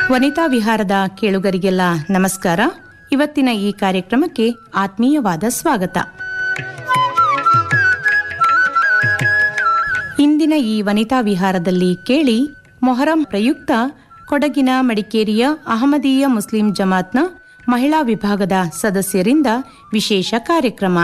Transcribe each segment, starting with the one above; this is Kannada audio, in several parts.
ವನಿತಾ ವಿಹಾರದ ಕೇಳುಗರಿಗೆಲ್ಲ ನಮಸ್ಕಾರ. ಇವತ್ತಿನ ಈ ಕಾರ್ಯಕ್ರಮಕ್ಕೆ ಆತ್ಮೀಯವಾದ ಸ್ವಾಗತ. ಇಂದಿನ ಈ ವನಿತಾ ವಿಹಾರದಲ್ಲಿ ಕೇಳಿ, ಮೊಹರಂ ಪ್ರಯುಕ್ತ ಕೊಡಗಿನ ಮಡಿಕೇರಿಯ ಅಹಮದೀಯ ಮುಸ್ಲಿಂ ಜಮಾತ್ನ ಮಹಿಳಾ ವಿಭಾಗದ ಸದಸ್ಯರಿಂದ ವಿಶೇಷ ಕಾರ್ಯಕ್ರಮ.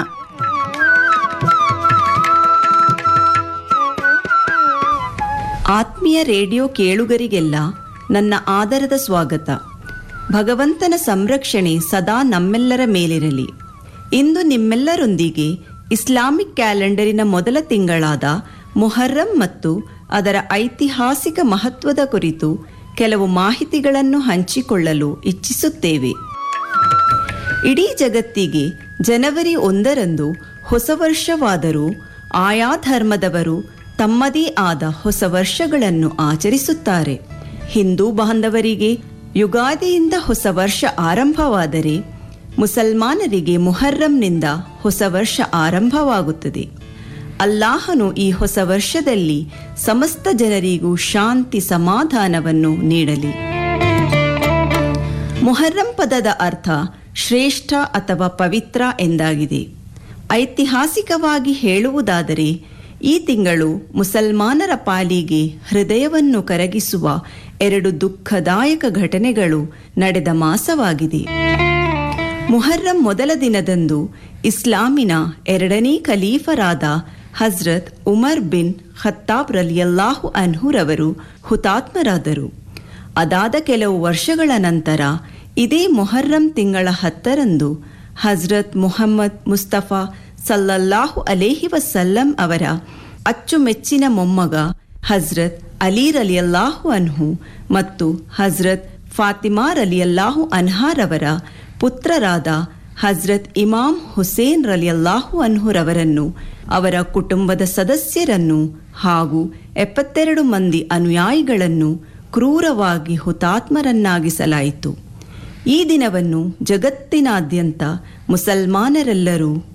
ಆತ್ಮೀಯ ರೇಡಿಯೋ ಕೇಳುಗರಿಗೆಲ್ಲ ನನ್ನ ಆದರದ ಸ್ವಾಗತ. ಭಗವಂತನ ಸಂರಕ್ಷಣೆ ಸದಾ ನಮ್ಮೆಲ್ಲರ ಮೇಲಿರಲಿ. ಇಂದು ನಿಮ್ಮೆಲ್ಲರೊಂದಿಗೆ ಇಸ್ಲಾಮಿಕ್ ಕ್ಯಾಲೆಂಡರಿನ ಮೊದಲ ತಿಂಗಳಾದ ಮೊಹರ್ರಂ ಮತ್ತು ಅದರ ಐತಿಹಾಸಿಕ ಮಹತ್ವದ ಕುರಿತು ಕೆಲವು ಮಾಹಿತಿಗಳನ್ನು ಹಂಚಿಕೊಳ್ಳಲು ಇಚ್ಛಿಸುತ್ತೇವೆ. ಇಡೀ ಜಗತ್ತಿಗೆ ಜನವರಿ 1ರಂದು ಹೊಸ ವರ್ಷವಾದರೂ ಆಯಾ ಧರ್ಮದವರು ತಮ್ಮದೇ ಆದ ಹೊಸ ವರ್ಷಗಳನ್ನು ಆಚರಿಸುತ್ತಾರೆ. ಹಿಂದೂ ಬಾಂಧವರಿಗೆ ಯುಗಾದಿಯಿಂದ ಹೊಸ ವರ್ಷ ಆರಂಭವಾದರೆ, ಮುಸಲ್ಮಾನರಿಗೆ ಮುಹರ್ರಂನಿಂದ ಹೊಸ ವರ್ಷ ಆರಂಭವಾಗುತ್ತದೆ. ಅಲ್ಲಾಹನು ಈ ಹೊಸ ವರ್ಷದಲ್ಲಿ ಸಮಸ್ತ ಜನರಿಗೂ ಶಾಂತಿ ಸಮಾಧಾನವನ್ನು ನೀಡಲಿ. ಮುಹರ್ರಂ ಪದದ ಅರ್ಥ ಶ್ರೇಷ್ಠ ಅಥವಾ ಪವಿತ್ರ ಎಂದಾಗಿದೆ. ಐತಿಹಾಸಿಕವಾಗಿ ಹೇಳುವುದಾದರೆ, ಈ ತಿಂಗಳು ಮುಸಲ್ಮಾನರ ಪಾಲಿಗೆ ಹೃದಯವನ್ನು ಕರಗಿಸುವ 2 ದುಃಖದಾಯಕ ಘಟನೆಗಳು ನಡೆದ ಮಾಸವಾಗಿದೆ. ಮುಹರ್ರಂ ಮೊದಲ ದಿನದಂದು ಇಸ್ಲಾಮಿನ 2ನೇ ಖಲೀಫರಾದ ಹಜ್ರತ್ ಉಮರ್ ಬಿನ್ ಖತ್ತಾಬ್ ರಲಿಯಲ್ಲಾಹು ಅನ್ಹುರವರು ಹುತಾತ್ಮರಾದರು. ಅದಾದ ಕೆಲವು ವರ್ಷಗಳ ನಂತರ ಇದೇ ಮೊಹರ್ರಂ ತಿಂಗಳ 10ರಂದು ಹಜ್ರತ್ ಮುಹಮ್ಮದ್ ಮುಸ್ತಫಾ ಸಲ್ಲಲ್ಲಾಹು ಅಲೇಹಿ ವಸಲ್ಲಂ ಅವರ ಅಚ್ಚುಮೆಚ್ಚಿನ ಮೊಮ್ಮಗ ಹಜ್ರತ್ ಅಲಿ ರಲಿಯಲ್ಲಾಹು ಅನ್ಹು ಮತ್ತು ಹಜ್ರತ್ ಫಾತಿಮಾ ರಲಿಯಲ್ಲಾಹು ಅನ್ಹಾರವರ ಪುತ್ರರಾದ ಹಜ್ರತ್ ಇಮಾಮ್ ಹುಸೇನ್ ರಲಿಯಲ್ಲಾಹು ಅನ್ಹುರವರನ್ನು, ಅವರ ಕುಟುಂಬದ ಸದಸ್ಯರನ್ನು ಹಾಗೂ 72 ಮಂದಿ ಅನುಯಾಯಿಗಳನ್ನು ಕ್ರೂರವಾಗಿ ಹುತಾತ್ಮರನ್ನಾಗಿಸಲಾಯಿತು. ಈ ದಿನವನ್ನು ಜಗತ್ತಿನಾದ್ಯಂತ ಮುಸಲ್ಮಾನರೆಲ್ಲರೂ